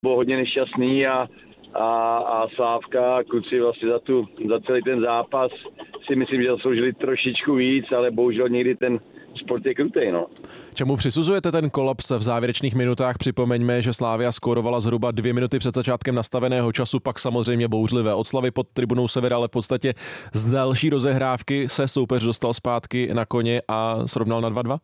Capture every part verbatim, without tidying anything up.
byl hodně nešťastný a, a, a Slávka, kluci vlastně za, tu, za celý ten zápas si myslím, že zasloužili trošičku víc, ale bohužel někdy ten sport je krutej, no. Čemu přisuzujete ten kolaps v závěrečných minutách? Připomeňme, že Slavia skórovala zhruba dvě minuty před začátkem nastaveného času, pak samozřejmě bouřlivé odslavy pod tribunou Sever, ale v podstatě z další rozehrávky se soupeř dostal zpátky na koně a srovnal na dva dva?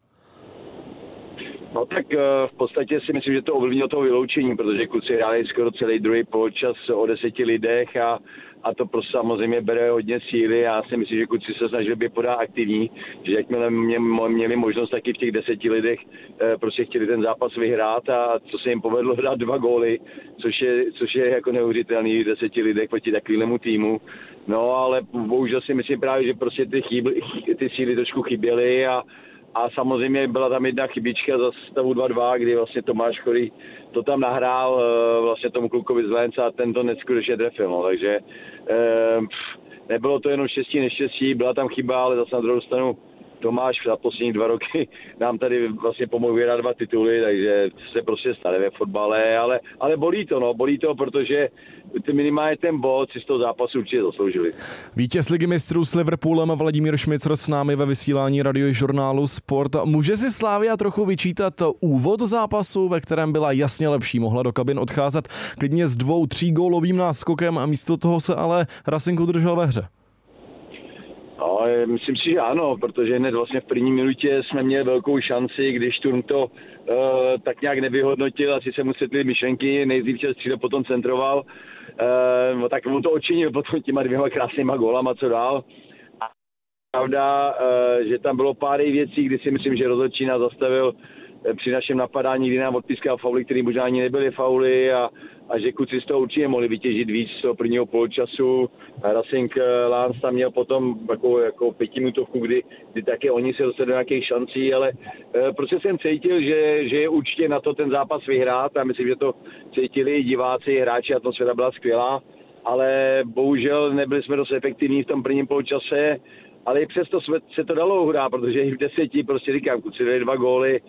No tak v podstatě si myslím, že to ovlivnilo toho vyloučení, protože kluci hráli skoro celý druhý poločas o deseti lidech a, a to prostě samozřejmě bere hodně síly. Já si myslím, že kluci se snažili být pořád aktivní, že jakmile mě, měli možnost taky v těch deseti lidech prostě chtěli ten zápas vyhrát a co se jim povedlo hrát dva góly, což je, což je jako neuvěřitelný v deseti lidech proti takovému týmu. No ale bohužel si myslím právě, že prostě ty, chýb, ty síly trošku chyběly a A samozřejmě byla tam jedna chybička za stavu dva dva, kdy vlastně Tomáš Chorý to tam nahrál vlastně tomu klukovi z Lénce a ten to neskutečně trefil. No. Takže eh, nebylo to jenom štěstí, neštěstí, byla tam chyba, ale zase na druhou stranu Tomáš za poslední dva roky nám tady vlastně pomohl vyhrát dva tituly, takže se prostě stane ve fotbale, ale, ale bolí to, no, bolí to, protože ty minimálně ten bod si z toho zápasu určitě zasloužili. Vítěz Ligy mistrů s Liverpoolem Vladimír Šmicr s námi ve vysílání radiožurnálu Sport. Může si Slavia trochu vyčítat úvod zápasu, ve kterém byla jasně lepší, mohla do kabin odcházet klidně s dvou, tří gólovým náskokem a místo toho se ale Racing udržel ve hře? No, myslím si, že ano, protože hned vlastně v první minutě jsme měli velkou šanci, když Turm to uh, tak nějak nevyhodnotil, asi se mu setli myšlenky, nejdřív chtěl střílet, potom centroval, uh, no, tak on to odčinil potom těma dvěma krásnýma gólama, co dál. A pravda, uh, že tam bylo pár věcí, kdy si myslím, že rozhodčí nás zastavil při našem napadání, kdy nám odpískal fauly, které možná ani nebyly fauly a, a že kluci z toho určitě mohli vytěžit víc z toho prvního poločasu. Racing Lens tam měl potom jako, jako pětiminutovku, kdy, kdy také oni se dostali do nějakých šancí, ale e, prostě jsem cítil, že, že je určitě na to ten zápas vyhrát a myslím, že to cítili diváci, hráči, atmosféra byla skvělá, ale bohužel nebyli jsme dost efektivní v tom prvním poločase, ale i přesto se to dalo uhrát, protože i v deseti, prostě říkám, kluci dali dva góly,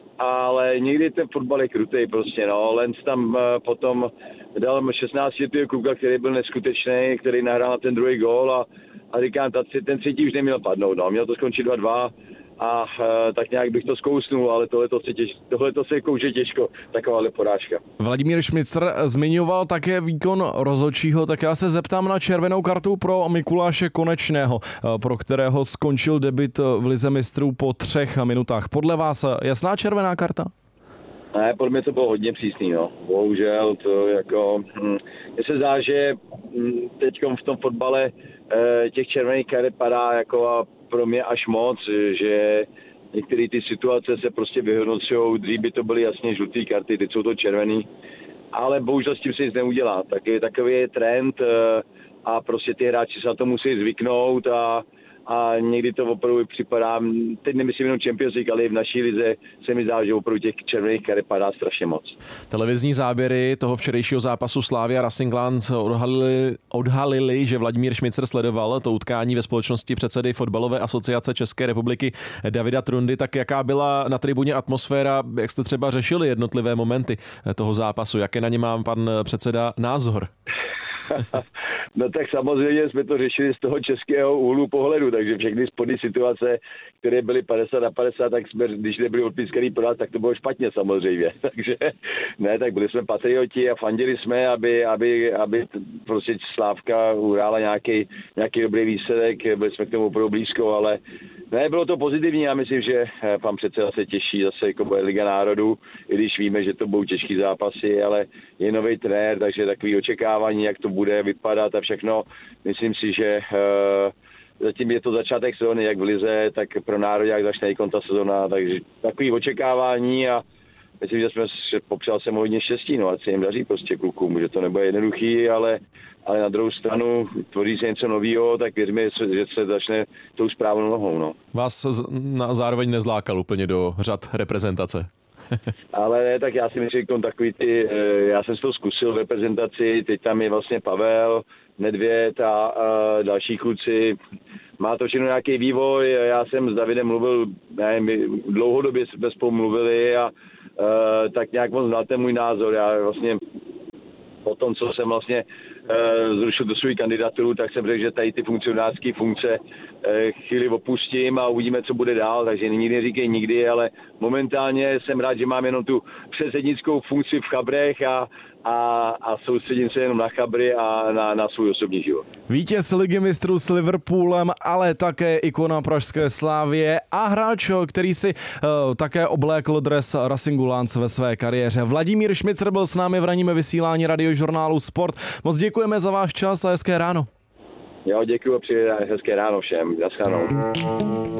ale někdy ten fotbal je krutej prostě, no. Lenz tam uh, potom dal šestnáctiletého kluka, který byl neskutečný, který nahrál na ten druhý gól a, a říkám, ten třetí už neměl padnout, no. Měl to skončit dva dva a uh, tak nějak bych to zkousnul, ale tohleto se, těž, tohleto se kouže těžko, takováhle porážka. Vladimír Šmicr zmiňoval také výkon rozhodčího, tak já se zeptám na červenou kartu pro Mikuláše Konečného, pro kterého skončil debut v Lize mistrů po třech minutách. Podle vás jasná červená karta? Ne, podle mě to bylo hodně přísný, no. Bohužel to jako... Hm, mně se zdá, že hm, teďkom v tom fotbale eh, těch červených karet padá jako a pro mě až moc, že některé ty situace se prostě vyhodnocují, dřív by to byly jasně žluté karty, teď jsou to červený, ale bohužel s tím se nic neudělá. Tak je takový je trend a prostě ty hráči se na to musí zvyknout a, a někdy to opravdu připadá, teď nemyslím jenom Champions League, ale i v naší lize se mi zdá, že opravdu těch červených karet padá strašně moc. Televizní záběry toho včerejšího zápasu Slavia Racing Lens odhalili, odhalili, že Vladimír Šmicr sledoval to utkání ve společnosti předsedy Fotbalové asociace České republiky Davida Trundy. Tak jaká byla na tribuně atmosféra, jak jste třeba řešili jednotlivé momenty toho zápasu, jaké na ně má pan předseda názor? No tak samozřejmě jsme to řešili z toho českého úhlu pohledu, takže všechny spodní situace, které byly padesát na padesát, tak jsme, když nebyli odpískaný pro nás, tak to bylo špatně samozřejmě. Takže ne, tak byli jsme patrioti a fandili jsme, aby, aby, aby prostě Slávka uhrála nějaký, nějaký dobrý výsledek, byli jsme k tomu opravdu blízko, ale ne, bylo to pozitivní, já myslím, že pan předseda se těší zase, jako bude Liga národů, i když víme, že to budou těžký zápasy, ale je nový trenér, takže takový očekávání, jak to bude vypadat a všechno. Myslím si, že uh, zatím je to začátek sezóny, jak v lize, tak pro národ, jak začne i konta sezóna, takže takový očekávání a myslím, že jsme popřál jsem hodně štěstí, no, ať se jim daří prostě klukům, že to nebude jednoduchý, ale, ale na druhou stranu tvoří se něco nového, tak věříme, že se začne tou správnou nohou, no. Vás zároveň nezlákal úplně do řad reprezentace? Ale ne, tak já si myslím, že takový ty, já jsem si to zkusil v reprezentaci, teď tam je vlastně Pavel, Nedvěd a, a další kluci. Má to všechno nějaký vývoj, já jsem s Davidem mluvil, nevím, dlouhodobě jsme spolu mluvili a uh, tak nějak moc znal ten můj názor. Já vlastně po tom, co jsem vlastně e, zrušil do svou kandidaturu, tak jsem řekl, že tady ty funkcionářské funkce e, chvíli opustím a uvidíme, co bude dál, takže nikdy neříkej nikdy, ale momentálně jsem rád, že mám jenom tu předsednickou funkci v Chabrech a, a, a soustředím se jenom na Chabry a na, na svůj osobní život. Vítěz Ligy mistrů s Liverpoolem, ale také ikona pražské Slávie a hráč, který si uh, také oblékl dres Racingu Lens ve své kariéře. Vladimír Šmicr byl s námi v ranním vysílání Radiožurnálu Sport. Moc děkujeme za váš čas a hezké ráno. Jo, děkuji a přeji hezké ráno všem. Naschledanou.